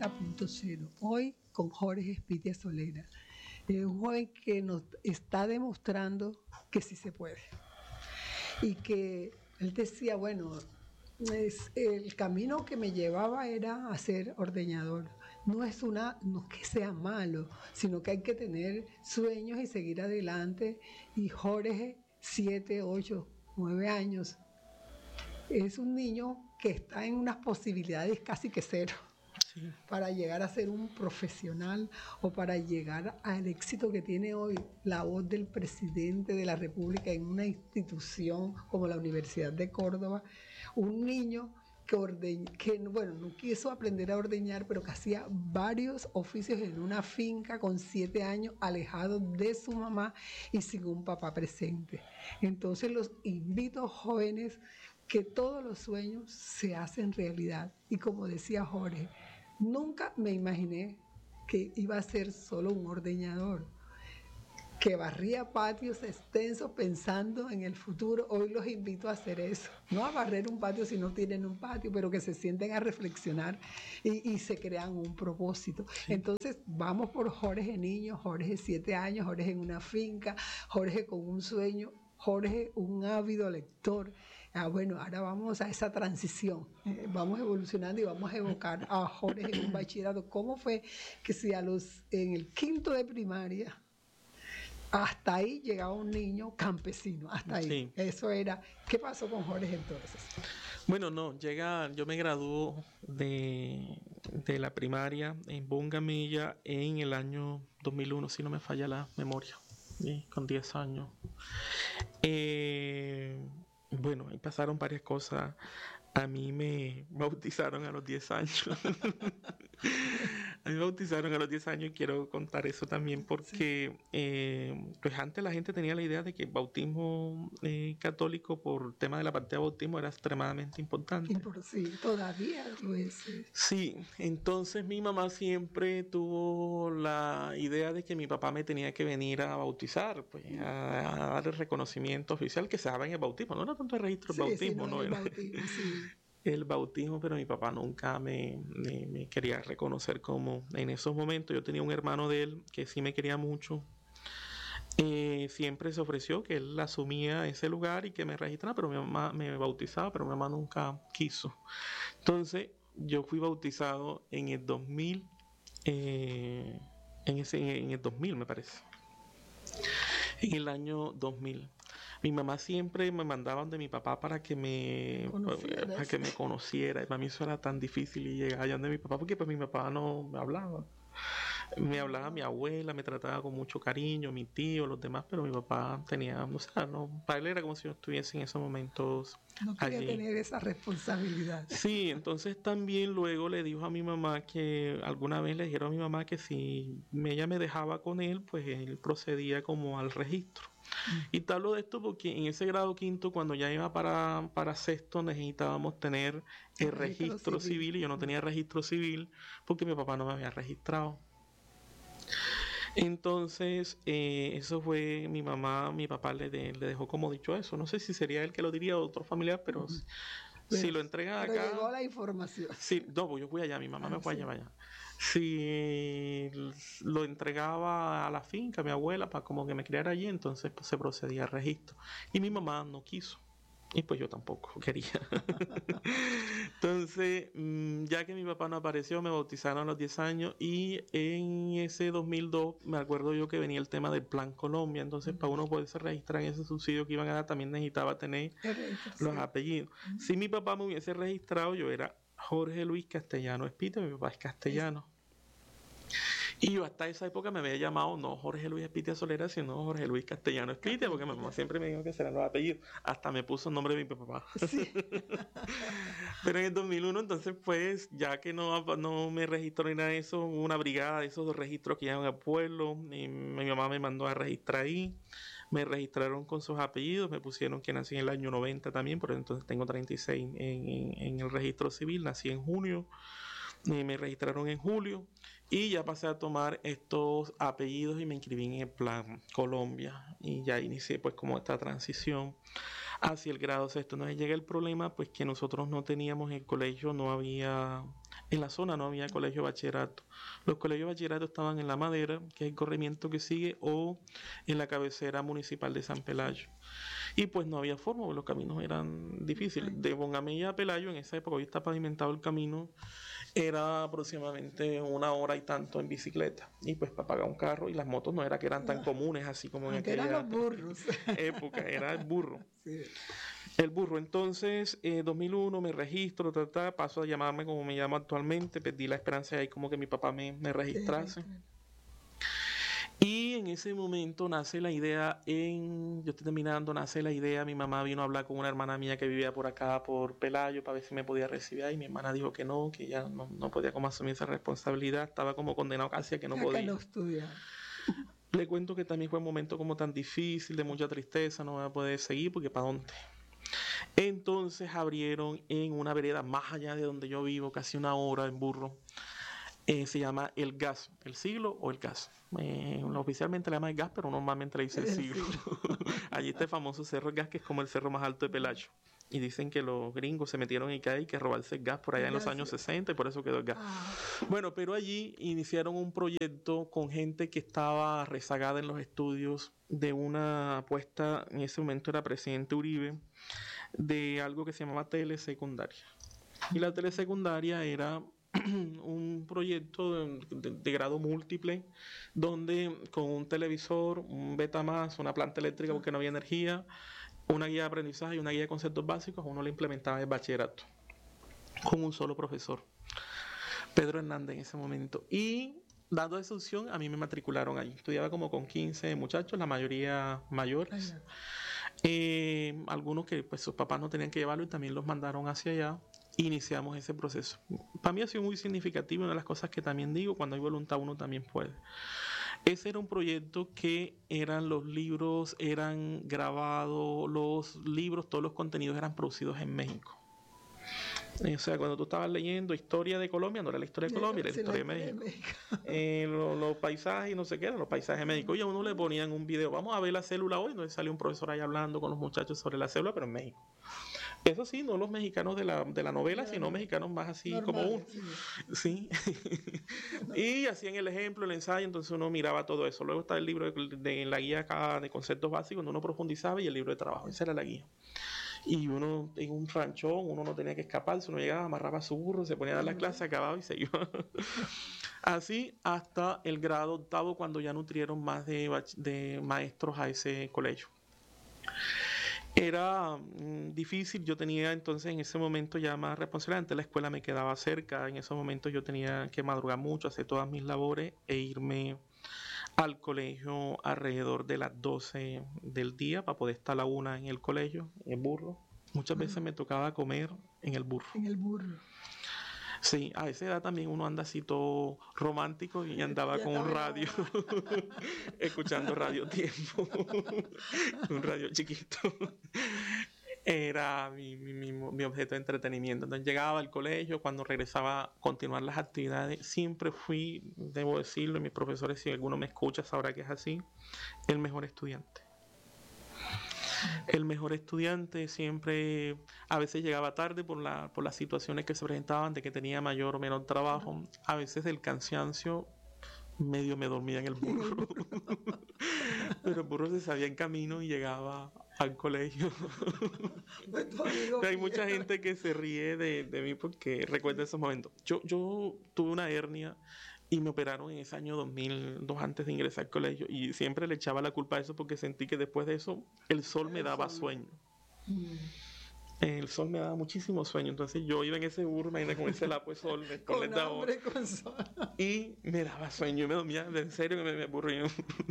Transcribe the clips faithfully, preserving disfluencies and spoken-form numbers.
cuarenta punto cero. Hoy con Jorge Espitia Solera. Es un joven que nos está demostrando que sí se puede. Y que él decía, bueno, es, el camino que me llevaba era a ser ordeñador. No es una, no es que sea malo, sino que hay que tener sueños y seguir adelante. Y Jorge, siete, ocho, nueve años, es un niño que está en unas posibilidades casi que cero. Sí. Para llegar a ser un profesional o para llegar al éxito que tiene hoy la voz del presidente de la República en una institución como la Universidad de Córdoba. Un niño que, ordeñ, que bueno, no quiso aprender a ordeñar, pero que hacía varios oficios en una finca con siete años, alejado de su mamá y sin un papá presente. Entonces los invito, jóvenes, que todos los sueños se hacen realidad. Y como decía Jorge, nunca me imaginé que iba a ser solo un ordeñador, que barría patios extensos pensando en el futuro. Hoy los invito a hacer eso, no a barrer un patio si no tienen un patio, pero que se sienten a reflexionar y, y se crean un propósito. Sí. Entonces vamos por Jorge niño, Jorge siete años, Jorge en una finca, Jorge con un sueño, Jorge un ávido lector. Ah, bueno, ahora vamos a esa transición, eh, vamos evolucionando y vamos a evocar a Jorge en un bachillerato. ¿Cómo fue que si a los, en el quinto de primaria, hasta ahí llegaba un niño campesino, hasta ahí? Sí. Eso era. ¿Qué pasó con Jorge entonces? Bueno, no, llega, yo me graduó de, de la primaria en Bungamilla en el año dos mil uno, si no me falla la memoria, ¿sí? Con diez años. Eh... Bueno, ahí pasaron varias cosas. A mí me bautizaron a los diez años. A mí me bautizaron a los diez años y quiero contar eso también porque eh, pues antes la gente tenía la idea de que el bautismo eh, católico por el tema de la partida de bautismo era extremadamente importante. Sí, todavía lo es. Sí, entonces mi mamá siempre tuvo la idea de que mi papá me tenía que venir a bautizar, pues a, a dar el reconocimiento oficial que se daba en el bautismo. No era tanto el registro del sí, bautismo, sí, no, no el era bautismo, sí. el bautismo, pero mi papá nunca me, me, me quería reconocer como en esos momentos. Yo tenía un hermano de él que sí me quería mucho. Eh, siempre se ofreció que él asumía ese lugar y que me registrara, pero mi mamá me bautizaba, pero mi mamá nunca quiso. Entonces yo fui bautizado en el dos mil, eh, en, ese, en el dos mil me parece, en el año dos mil. Mi mamá siempre me mandaba donde mi papá para que me para que me conociera. Y para mí eso era tan difícil y llegar allá donde mi papá porque pues mi papá no me hablaba. Me hablaba mi abuela, me trataba con mucho cariño, mi tío, los demás, pero mi papá tenía, o sea, no, para él era como si yo estuviese en esos momentos no quería allí. Tener esa responsabilidad. Sí, entonces también luego le dijo a mi mamá que alguna vez le dijeron a mi mamá que si ella me dejaba con él, pues él procedía como al registro. Y te hablo de esto porque en ese grado quinto, cuando ya iba para, para sexto, necesitábamos tener el, el registro, registro civil. civil y yo no tenía registro civil porque mi papá no me había registrado. Entonces, eh, eso fue mi mamá, mi papá le, de, le dejó como dicho eso. No sé si sería él que lo diría o otro familiar, pero, uh-huh. pero si lo entregan pero acá. Llegó la información. Sí, no, pues yo fui allá, mi mamá ah, me fue sí. allá, allá. Si lo entregaba a la finca, mi abuela, para como que me criara allí, entonces pues, se procedía al registro. Y mi mamá no quiso. Y pues yo tampoco quería. Entonces, ya que mi papá no apareció, me bautizaron a los diez años y en ese dos mil dos me acuerdo yo que venía el tema del Plan Colombia. Entonces, uh-huh. para uno poderse registrar en ese subsidio que iban a dar, también necesitaba tener los sí. apellidos. Uh-huh. Si mi papá me hubiese registrado, yo era Jorge Luis Castellano Espitia, mi papá es castellano. Y yo hasta esa época me había llamado no Jorge Luis Espitia Solera, sino Jorge Luis Castellano Espitia, porque mi mamá siempre me dijo que serán los apellidos. Hasta me puso el nombre de mi papá. Sí. Pero en el dos mil uno, entonces, pues, ya que no, no me registró ni nada de eso, hubo una brigada de esos dos registros que llevan al pueblo. Y mi mamá me mandó a registrar ahí. Me registraron con sus apellidos, me pusieron que nací en el año noventa también, por entonces tengo treinta y seis en, en, en el registro civil, nací en junio. Y me registraron en julio y ya pasé a tomar estos apellidos y me inscribí en el Plan Colombia y ya inicié pues como esta transición hacia el grado sexto. Entonces llega el problema pues que nosotros no teníamos en el colegio, no había En la zona no había colegio de bachillerato. Los colegios de bachillerato estaban en La Madera, que es el corregimiento que sigue, o en la cabecera municipal de San Pelayo. Y pues no había forma, porque los caminos eran difíciles. De Bonamella a Pelayo, en esa época, hoy está pavimentado el camino, era aproximadamente una hora y tanto en bicicleta. Y pues para pagar un carro, y las motos no era que eran tan comunes así como en Aunque aquella eran los burros. época, era el burro. Sí. El burro. Entonces, en eh, dos mil uno me registro, ta, ta, paso a llamarme como me llamo actualmente, perdí la esperanza de ahí como que mi papá me, me registrase. Y en ese momento nace la idea, en yo estoy terminando, nace la idea, mi mamá vino a hablar con una hermana mía que vivía por acá, por Pelayo, para ver si me podía recibir, y mi hermana dijo que no, que ya no, no podía como asumir esa responsabilidad, estaba como condenado casi a que no Acá podía. no estudiar. Le cuento que también fue un momento como tan difícil, de mucha tristeza, no voy a poder seguir, porque ¿para dónde? Entonces abrieron en una vereda más allá de donde yo vivo, casi una hora en burro, eh, se llama El Gas, el siglo o El Gas. Eh, oficialmente le llama El Gas, pero normalmente le dice El Siglo. Allí está el famoso Cerro El Gas, que es como el cerro más alto de Pelayo. Y dicen que los gringos se metieron y que hay que robarse el gas por allá en los años sesenta y por eso quedó el gas. Ah. Bueno, pero allí iniciaron un proyecto con gente que estaba rezagada en los estudios de una apuesta, en ese momento era presidente Uribe, de algo que se llamaba telesecundaria. Y la telesecundaria era un proyecto de, de, de grado múltiple, donde con un televisor, un Betamax, una planta eléctrica porque no había energía, una guía de aprendizaje y una guía de conceptos básicos, uno le implementaba el bachillerato con un solo profesor, Pedro Hernández en ese momento. Y dando esa opción, a mí me matricularon allí. Estudiaba como con quince muchachos, la mayoría mayores. Eh, algunos que pues sus papás no tenían que llevarlo y también los mandaron hacia allá. Iniciamos ese proceso. Para mí ha sido muy significativo, una de las cosas que también digo, cuando hay voluntad uno también puede. Ese era un proyecto que eran los libros, eran grabados, los libros, todos los contenidos eran producidos en México. O sea, cuando tú estabas leyendo historia de Colombia, no era la historia de Colombia, era la historia de México. Eh, los, los paisajes, no sé qué, eran los paisajes de México. Y a uno le ponían un video, vamos a ver la célula hoy, donde salió un profesor ahí hablando con los muchachos sobre la célula, pero en México. Eso sí, no los mexicanos de la, de la novela, sino mexicanos más así normal, como uno. Sí. sí. Y hacían el ejemplo, el ensayo, entonces uno miraba todo eso. Luego está el libro de, de la guía acá de conceptos básicos, donde uno profundizaba, y el libro de trabajo. Esa era la guía. Y uno en un ranchón, uno no tenía que escaparse, uno llegaba, amarraba su burro, se ponía a dar la clase, acababa y se iba. Así hasta el grado octavo, cuando ya nutrieron más de, de maestros a ese colegio. Era mm, difícil, yo tenía entonces en ese momento ya más responsabilidad, antes la escuela me quedaba cerca, en esos momentos yo tenía que madrugar mucho, hacer todas mis labores e irme al colegio alrededor de las doce del día para poder estar a la una en el colegio, en el burro. Muchas veces me tocaba comer en el burro. En el burro. Sí, a esa edad también uno anda así todo romántico y andaba ya con un radio, escuchando Radio Tiempo, un radio chiquito. Era mi, mi, mi, mi objeto de entretenimiento. Entonces llegaba al colegio, cuando regresaba a continuar las actividades, siempre fui, debo decirlo, y mis profesores, si alguno me escucha sabrá que es así, el mejor estudiante. El mejor estudiante siempre, a veces llegaba tarde por, la, por las situaciones que se presentaban, de que tenía mayor o menor trabajo, a veces del cansancio, medio me dormía en el burro. Pero el burro se sabía en camino y llegaba al colegio. Hay mucha gente que se ríe de, de mí porque recuerda esos momentos. Yo, yo tuve una hernia y me operaron en ese año dos mil dos antes de ingresar al colegio, y siempre le echaba la culpa a eso porque sentí que después de eso el sol me daba sueño. El sol me daba muchísimo sueño, entonces yo iba en ese burro, imagínate, con ese lapo de sol, con, con hambre, con sol, y me daba sueño, me dormía, en serio que me, me aburría.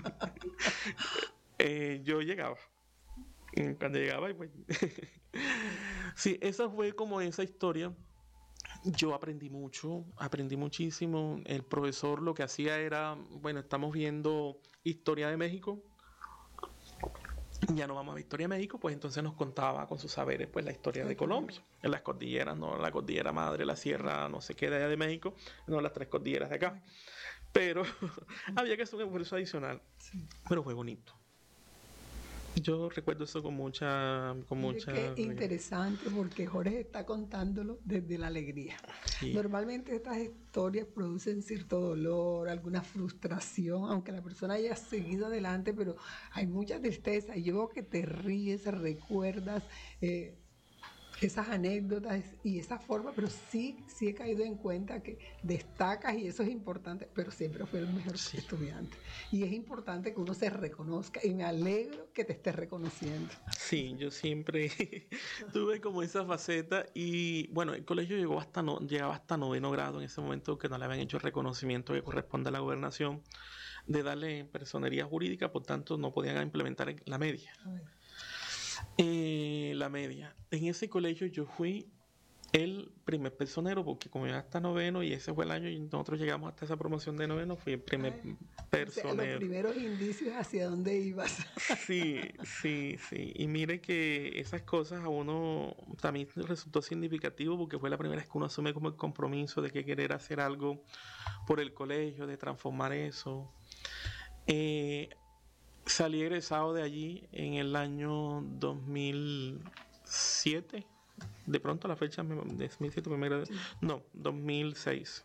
eh, yo llegaba, cuando llegaba, y pues sí, esa fue como esa historia. Yo aprendí mucho, aprendí muchísimo. El profesor lo que hacía era, bueno, estamos viendo historia de México, ya no vamos a ver historia de México, pues entonces nos contaba con sus saberes pues la historia de Colombia, en las cordilleras, no la cordillera madre, la sierra, no sé qué de allá de México, no las tres cordilleras de acá. Pero había que hacer un esfuerzo adicional, pero fue bonito. Yo recuerdo eso con mucha... Con Mire mucha qué interesante, porque Jorge está contándolo desde la alegría. sí. Normalmente estas historias producen cierto dolor, alguna frustración, aunque la persona haya seguido adelante, pero hay mucha tristeza. Y yo veo que te ríes, recuerdas eh, esas anécdotas y esa forma, pero sí, sí he caído en cuenta que destacas y eso es importante, pero siempre fue el mejor Sí. estudiante. Y es importante que uno se reconozca y me alegro que te estés reconociendo. Sí, yo siempre tuve como esa faceta y bueno, el colegio llegó hasta no, llegaba hasta noveno grado en ese momento que no le habían hecho el reconocimiento que corresponde a la gobernación de darle personería jurídica, por tanto no podían implementar la media. A ver. Eh, la media. En ese colegio yo fui el primer personero, porque como yo hasta noveno y ese fue el año y nosotros llegamos hasta esa promoción de noveno, fui el primer Ay, personero. O sea, los primeros indicios hacia dónde ibas. Sí, sí, sí. Y mire que esas cosas a uno también resultó significativo porque fue la primera vez que uno asume como el compromiso de que querer hacer algo por el colegio, de transformar eso. Eh, salí egresado de allí en el año dos mil siete. De pronto la fecha de dos mil siete, primero, sí. No, dos mil seis.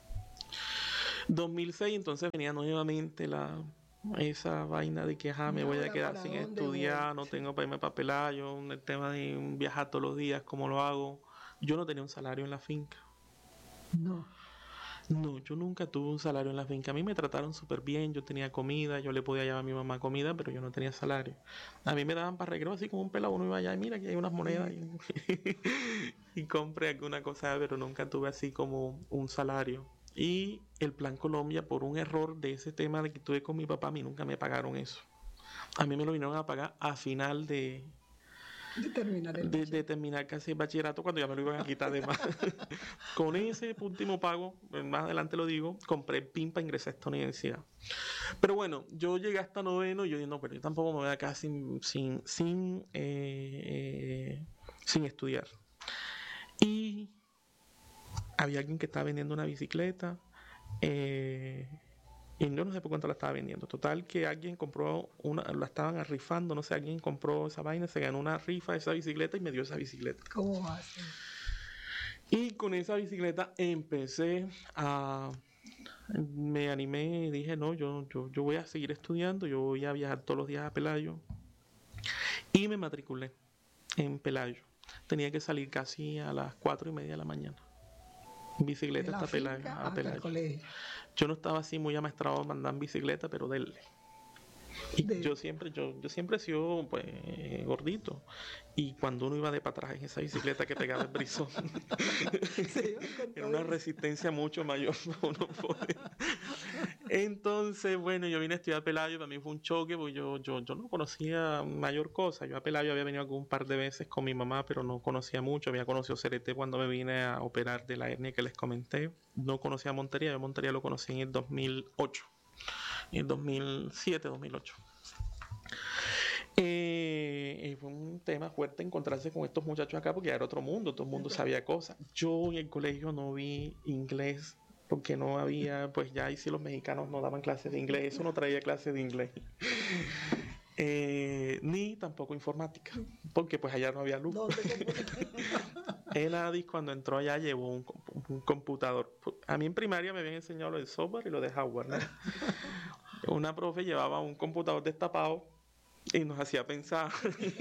dos mil seis, entonces venía nuevamente la esa vaina de que ajá, me voy a quedar sin estudiar, no tengo para irme para Pelayo, el tema de viajar todos los días, ¿cómo lo hago? Yo no tenía un salario en la finca. No. No, yo nunca tuve un salario en la finca. A mí me trataron súper bien, yo tenía comida, yo le podía llevar a mi mamá comida, pero yo no tenía salario. A mí me daban para recreo así como un pelado, uno iba allá y mira que hay unas monedas y, y compré alguna cosa, pero nunca tuve así como un salario. Y el Plan Colombia, por un error de ese tema de que tuve con mi papá, a mí nunca me pagaron eso. A mí me lo vinieron a pagar a final de... De terminar, el de, de terminar casi el bachillerato cuando ya me lo iban a quitar de más. Con ese último pago, más adelante lo digo, compré P I N para ingresar a esta universidad. Pero bueno, yo llegué hasta noveno y yo dije, no, pero yo tampoco me voy a quedar sin, sin, sin, eh, eh, sin estudiar. Y había alguien que estaba vendiendo una bicicleta. Eh, y yo no sé por cuánto la estaba vendiendo. Total que alguien compró una, la estaban rifando, no sé, alguien compró esa vaina, se ganó una rifa de esa bicicleta y me dio esa bicicleta. ¿Cómo hace? Y con esa bicicleta empecé a... Me animé y dije, no, yo, yo, yo voy a seguir estudiando, yo voy a viajar todos los días a Pelayo. Y me matriculé en Pelayo. Tenía que salir casi a las cuatro y media de la mañana. Bicicleta hasta Pelayo. A Pelayo. Yo no estaba así muy amaestrado a mandar en bicicleta, pero dele. Y de... yo siempre, yo, yo siempre he sido pues gordito. Y cuando uno iba de para atrás en esa bicicleta que pegaba el brizón, sí, era una resistencia mucho mayor para uno poder. Entonces, bueno, yo vine a estudiar a Pelayo, para mí fue un choque, porque yo, yo, yo no conocía mayor cosa. Yo a Pelayo había venido algún par de veces con mi mamá, pero no conocía mucho. Había conocido C R T cuando me vine a operar de la hernia que les comenté. No conocía Montería, yo Montería lo conocí en el dos mil ocho. En el dos mil siete, dos mil ocho. Eh, fue un tema fuerte encontrarse con estos muchachos acá porque era otro mundo, todo el mundo sabía cosas. Yo en el colegio no vi inglés porque no había, pues ya ahí sí los mexicanos no daban clases de inglés, eso no traía clases de inglés. Eh, ni tampoco informática, porque pues allá no había luz. Enadis cuando entró allá llevó un, un computador. A mí en primaria me habían enseñado lo del software y lo de hardware, ¿no? Una profe llevaba un computador destapado y nos hacía pensar.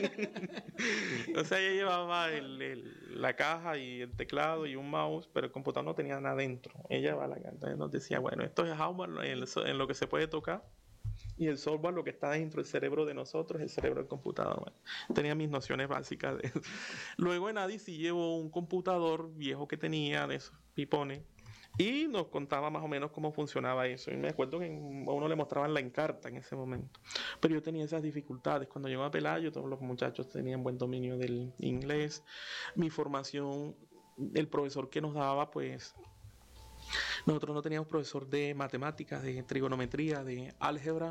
O sea, ella llevaba el, el, la caja y el teclado y un mouse, pero el computador no tenía nada dentro. Ella va a la entonces nos decía, bueno, esto es hardware en, en lo que se puede tocar y el software lo que está dentro del cerebro de nosotros, el cerebro del computador. Bueno, tenía mis nociones básicas de eso. Luego en Adi sí llevó un computador viejo que tenía de esos pipones y nos contaba más o menos cómo funcionaba eso. Y me acuerdo que a uno le mostraban la Encarta en ese momento. Pero yo tenía esas dificultades. Cuando llegó a Pelayo, todos los muchachos tenían buen dominio del inglés. Mi formación, el profesor que nos daba, pues... Nosotros no teníamos profesor de matemáticas, de trigonometría, de álgebra.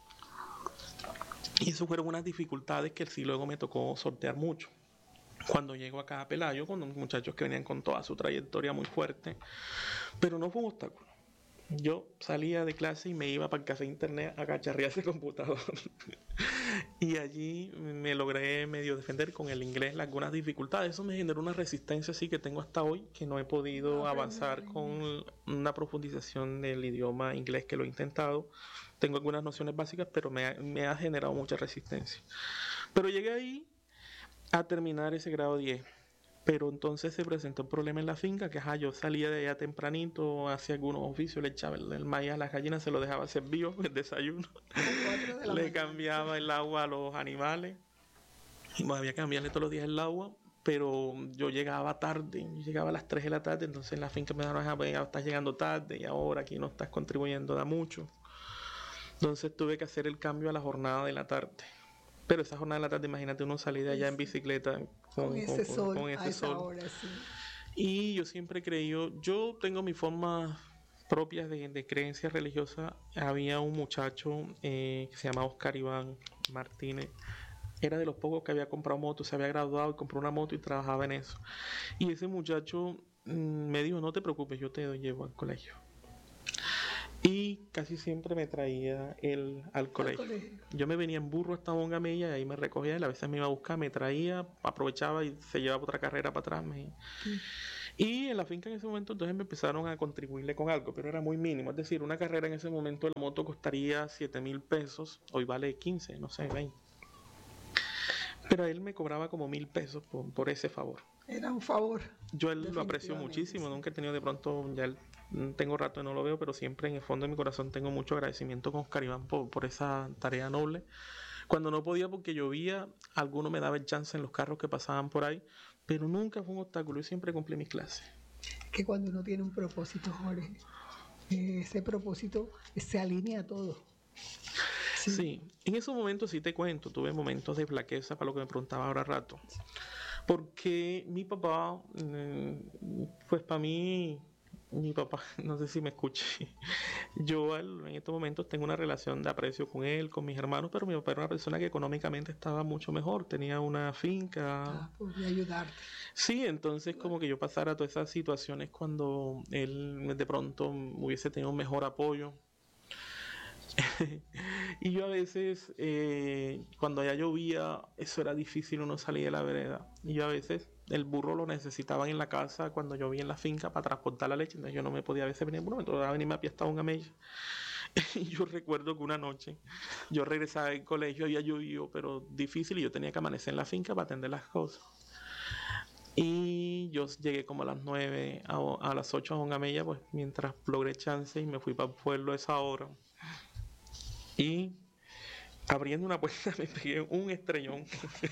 Y eso fueron unas dificultades que sí luego me tocó sortear mucho. Cuando llego acá a Pelayo, con unos muchachos que venían con toda su trayectoria muy fuerte, pero no fue un obstáculo. yo salía de clase y me iba para el café internet a cacharrear ese computador. Y allí me logré medio defender con el inglés algunas dificultades. Eso me generó una resistencia así que tengo hasta hoy, que no he podido No avanzar aprender con inglés. una profundización del idioma inglés, que lo he intentado. Tengo algunas nociones básicas, pero me ha, me ha generado mucha resistencia. Pero llegué ahí a terminar ese grado diez. Pero entonces se presentó un problema en la finca, que ajá, yo salía de allá tempranito, hacía algunos oficios, le echaba el, el maíz a las gallinas, se lo dejaba servido, el desayuno, A las cuatro de la le mañana. cambiaba el agua a los animales, y bueno, había que cambiarle todos los días el agua, pero yo llegaba tarde, yo llegaba a las tres de la tarde, entonces en la finca me daban, ah, estás llegando tarde y ahora aquí no estás contribuyendo da mucho. Entonces tuve que hacer el cambio a la jornada de la tarde. Pero esa jornada de la tarde, imagínate uno salir de allá en bicicleta Con con, con, ese con, sol, con a ese esa sol. hora, sí. Y yo siempre he creído, yo tengo mi forma propia de, de creencia religiosa. Había un muchacho eh, que se llamaba Oscar Iván Martínez. Era de los pocos que había comprado moto, se había graduado y compró una moto y trabajaba en eso. Y ese muchacho mm, me dijo, no te preocupes, yo te llevo al colegio. Y casi siempre me traía él al Al colegio. colegio. Yo me venía en burro hasta Bongamella y ahí me recogía él, a veces me iba a buscar, me traía, aprovechaba y se llevaba otra carrera para atrás. Me... Sí. Y en la finca en ese momento entonces me empezaron a contribuirle con algo, pero era muy mínimo. Es decir, una carrera en ese momento la moto costaría siete mil pesos, hoy vale quince, no sé, veinte. Pero él me cobraba como mil pesos por, por ese favor. Era un favor. Yo él lo aprecio muchísimo, Sí. nunca he tenido de pronto, ya él, tengo rato y no lo veo, pero siempre en el fondo de mi corazón tengo mucho agradecimiento con Oscar Iván por, por esa tarea noble. Cuando no podía porque llovía, alguno me daba el chance en los carros que pasaban por ahí, pero nunca fue un obstáculo, yo siempre cumplí mis clases. Que cuando uno tiene un propósito, Jorge, eh, ese propósito se alinea a todo. Sí. sí, en esos momentos sí te cuento, tuve momentos de flaqueza para lo que me preguntaba ahora rato. Porque mi papá, pues para mí, mi papá, no sé si me escuche, yo en estos momentos tengo una relación de aprecio con él, con mis hermanos, pero mi papá era una persona que económicamente estaba mucho mejor, tenía una finca. Ah, podría ayudarte. Sí, entonces como que yo pasara todas esas situaciones cuando él de pronto hubiese tenido un mejor apoyo. Y yo a veces, eh, cuando allá llovía, eso era difícil, uno salía de la vereda. Y yo a veces, el burro lo necesitaban en la casa cuando llovía en la finca para transportar la leche. Entonces yo no me podía a veces venir, bueno, me tocaba venirme a pie hasta un amella. Y yo recuerdo que una noche yo regresaba del colegio, había llovido, pero difícil, y yo tenía que amanecer en la finca para atender las cosas. Y yo llegué como a las nueve, a, a las ocho a Hongamella, pues mientras logré chance y me fui para el pueblo a esa hora. Y abriendo una puerta me pegué un estrellón.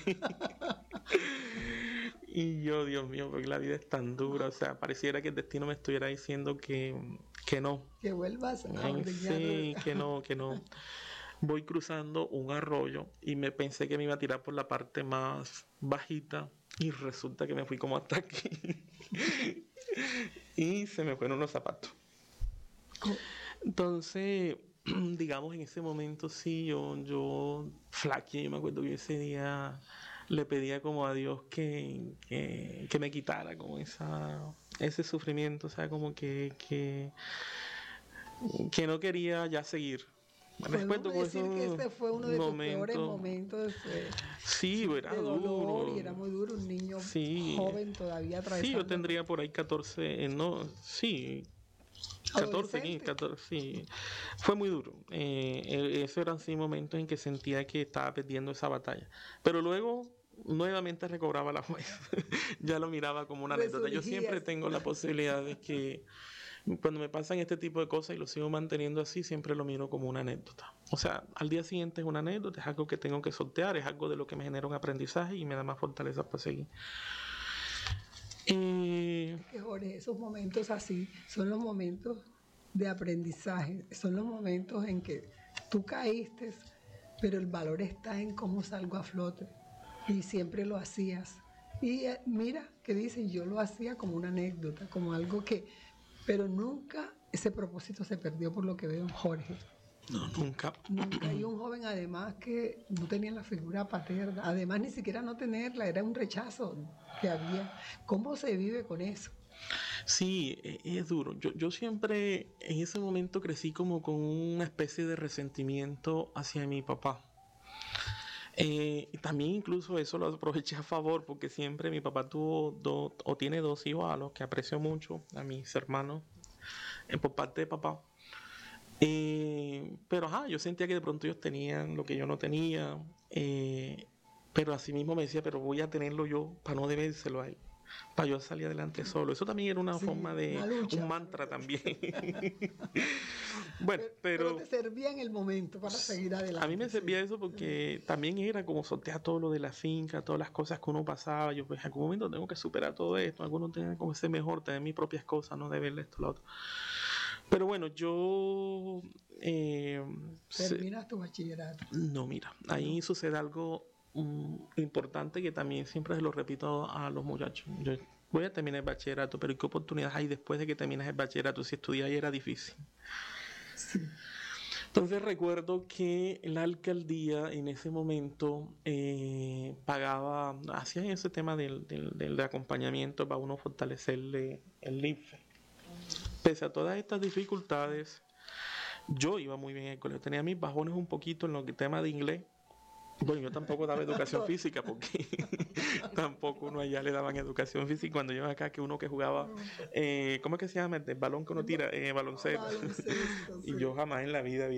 Y yo, Dios mío, porque la vida es tan dura. O sea, pareciera que el destino me estuviera diciendo que, que no. Que vuelvas a Sí, que no, que no. Voy cruzando un arroyo y me pensé que me iba a tirar por la parte más bajita y resulta que me fui como hasta aquí. Y se me fueron los zapatos. Entonces, digamos, en ese momento sí, yo, yo flaqueé. Yo me acuerdo que ese día le pedía como a Dios que, que, que me quitara como esa, ese sufrimiento, o sea, como que, que, que no quería ya seguir. Podemos decir que este fue uno de tus peores momentos eh, sí, era de dolor duro. Y era muy duro, un niño sí. joven todavía atravesando. Sí, yo tendría por ahí catorce, eh, no, sí, catorce, quince, catorce, sí. Fue muy duro. Eh, esos eran sí momentos en que sentía que estaba perdiendo esa batalla. Pero luego nuevamente recobraba la fuerza. Ya lo miraba como una anécdota. Yo siempre tengo la posibilidad de que cuando me pasan este tipo de cosas y lo sigo manteniendo así, siempre lo miro como una anécdota. O sea, al día siguiente es una anécdota, es algo que tengo que sortear, es algo de lo que me genera un aprendizaje y me da más fortaleza para seguir. Y... Es que, Jorge, esos momentos así son los momentos de aprendizaje, son los momentos en que tú caíste, pero el valor está en cómo salgo a flote. Y siempre lo hacías. Y eh, mira, que dicen, yo lo hacía como una anécdota, como algo que... Pero nunca ese propósito se perdió por lo que veo en Jorge. No, nunca. Nunca. Y un joven además que no tenía la figura paterna, además ni siquiera no tenerla, era un rechazo que había. ¿Cómo se vive con eso? Sí, e- es duro. Yo, yo siempre en ese momento crecí como con una especie de resentimiento hacia mi papá. Eh, y también incluso eso lo aproveché a favor porque siempre mi papá tuvo dos o tiene dos hijos a los que aprecio mucho, a mis hermanos, eh, por parte de papá. Eh, pero ajá, yo sentía que de pronto ellos tenían lo que yo no tenía, eh, pero así mismo me decía, pero voy a tenerlo yo para no debérselo a él, para yo salir adelante solo. Eso también era una Sí, forma una de, un lucha. mantra también. Bueno, Pero, pero pero te servía en el momento para seguir a mí me adelante, sí. servía eso porque también era como sortear todo lo de la finca, todas las cosas que uno pasaba. Yo, pues, en algún momento tengo que superar todo esto. Algunos tienen como ser mejor, tener mis propias cosas, no deberle esto, lo otro. Pero bueno, yo. eh, se- Terminas tu bachillerato. no, mira, ahí No. sucede algo mm, importante que también siempre se lo repito a los muchachos. Yo voy a terminar el bachillerato, pero ¿qué oportunidades hay después de que terminas el bachillerato? Si estudiar ahí era difícil. Sí. Entonces recuerdo que la alcaldía en ese momento eh, pagaba, hacían ese tema del, del, del acompañamiento para uno fortalecerle el I F E. Pese a todas estas dificultades, yo iba muy bien en el colegio. Tenía mis bajones un poquito en lo que tema de inglés. Bueno, yo tampoco daba educación física porque tampoco uno allá le daban educación física. Cuando yo acá que uno que jugaba, eh, ¿cómo es que se llama? El balón que uno tira, eh, baloncesto. Baloncesto, Y sí. yo jamás en la vida había